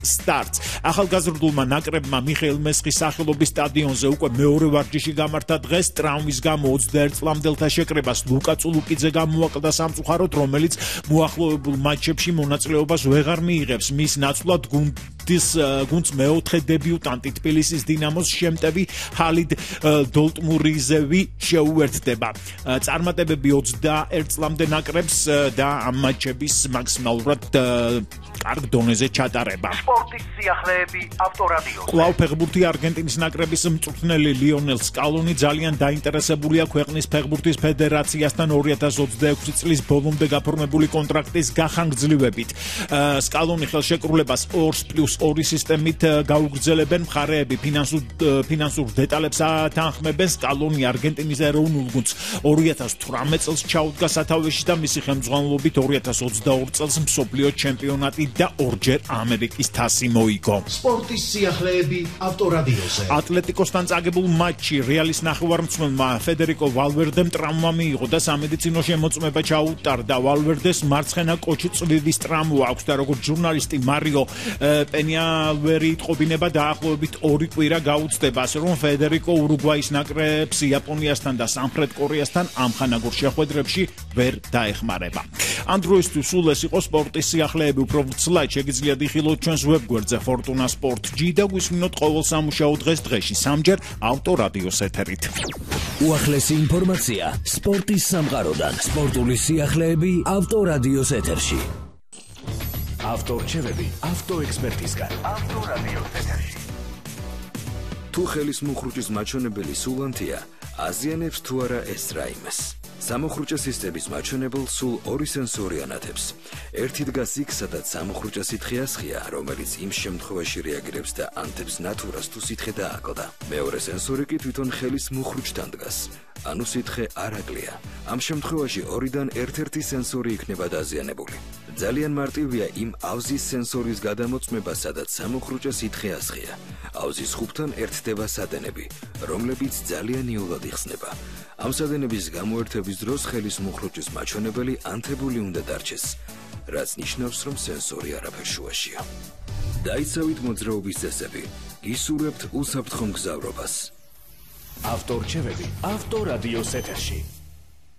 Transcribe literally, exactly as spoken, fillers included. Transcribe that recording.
სტარტს. ახალგაზრდულმა ნაკრებმა მიხეილ მესხის სახელობის სტადიონზე უკვე მეორე ვარჯიში გამართა დღეს. ტრაუმის გამო ოცდაერთ წლამდელთა შეკრებას ლუკა წულუკიძე გამოაკლდა სამწუხაროდ, რომელიც მოახლოებულ მატჩებში მონაწილეობას ვეღარ მიიღებს. მის ნაცვლად გუნდის გუნდს მეოთხე დებიუტანტი თბილისის დინამოს შემტევი ჰალიდ დოლტმურიზევი შეუერთდება. წარმატებები ოცდაერთ წლამდე ნაკრებს და ამ მატჩების მაქსიმალურად კარგ დონეზე ჩატარება. სპორტის სიახლეები ავტორადიოზე. კვლავ ფეხბურთი არგენტინის ნაკრების მწვრთნელი ლიონელ სკალონი ძალიან დაინტერესებულია ქვეყნის ფეხბურთის ფედერაციასთან ორი ათას ოცდაექვსი წლის ბოლომდე გაფორმებული კონტრაქტის გახანგრძლივებით. სკალონი ხელშეკრულებას ორ პლუს ორი სისტემით გაუგრძელებენ. მხარეები ფინანსურ ფინანსურ დეტალებს ათანხმებენ. სკალონი არგენტინის ეროვნულ გუნდს ორი ათას თვრამეტ წელს ჩაუდგა სათავეში და მისი ხელმძღვანელობით ორი ათას ოცდაორი წელს მსოფლიო ჩემპიონატი და ორჯერ ამერიკის თასი მოიგო. სპორტის სიახლეები ავტორადიოზე. ატლეტიკოსთან წაგებულ მატჩში რეალის ნახევარმცველმა ფედერიკო ვალვერდემ ტრამვა მიიღო და სამედიცინო შემოწმება ჩაუტარდა. ვალვერდეს მარცხენა კოჩი წვივის ტრამვა აქვს და როგორც ჟურნალისტი მარიო პენიალვერი იტყობინება დაახლოებით ორი კვირა გაუწდება, ასე რომ ფედერიკო ურუგვაის ნაკრებს იაპონიასთან და სამხრეთ კორეასთან ამხანაგურ შეხვედრებში ვერ დაეხმარება. ამ დროისთვის სულ ეს იყო სპორტის სიახლეები. უფრო ცლად შეგიძლიათ იხილოთ ჩვენს ვებგვერდზე Fortuna Sport G და გვისმინოთ ყოველ სამუშაო დღეს დღეში სამჯერ ავტორადიოს ეთერით. უახლესი ინფორმაცია სპორტის სამყაროდან. სპორტული სიახლეები ავტორადიოს ეთერში. ავტორჩევები ავტოექსპერტისგან. ავტორადიოს ეთერში. თუ ხელის მუხრუჭის მაჩვენებელი სულანთია, აზიანებს თუ არა ეს რაიმეს. სამუხრუჭა სისტემის მაჩვენებელ სულ ორი სენსორი ანათებს. ერთი დგას იქ, სადაც სამუხრუჭა სითხეა სხია, რომელიც იმ შემთხვევაში რეაგირებს და ანთებს ნატურას თუ სითხე დააკლდა. მეორე სენსორი კი თვითონ ხელის მუხრუჭთან დგას. ანუ სითხე არ აკლია. ამ შემთხვევაში ორიდან ერთ-ერთი სენსორი იქნება დაზიანებული. ძალიან მარტივია იმ ავზის სენსორის გადამოწმება, სადაც სამუხრუჭა სითხე ასხია. ავზის ხუბთან ერთდება სადენები, რომლებიც ძალიან იოლად იხსნება. ამ სადენების გამოერთების დროს ხელის მუხრუჭის მაჩვენებელი ანთებული უნდა დარჩეს, რაც ნიშნავს, რომ სენსორი არაფერშუაშია. დაიცავით მოძრაობის წესები, გისურვებთ უსაფრთხო მგზავრობას. ავტორჩევები ავტორადიოს ეთერში.